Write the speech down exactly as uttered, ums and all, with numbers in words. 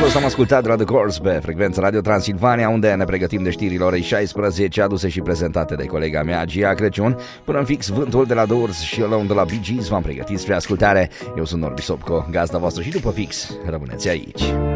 ăsta am ascultat de la The Course pe frecvența Radio Transilvania, unde ne pregătim de știrile orei șaisprezece, aduse și prezentate de colega mea Gia Crăciun. Până în fix Vântul de la Doors și Alone de la Bee Gees v-am pregătit spre ascultare. Eu sunt Norbi Sopco, gazda voastră, și după fix rămâneți aici.